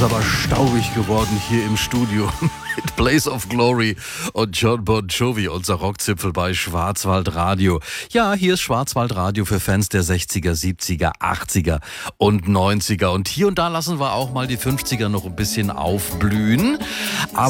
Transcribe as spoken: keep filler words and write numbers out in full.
ist aber staubig geworden hier im Studio mit Blaze of Glory und John Bon Jovi, unser Rockzipfel bei Schwarzwaldradio. Ja, hier ist Schwarzwaldradio für Fans der sechziger, siebziger, achtziger und neunziger. Und hier und da lassen wir auch mal die fünfziger noch ein bisschen aufblühen. Aber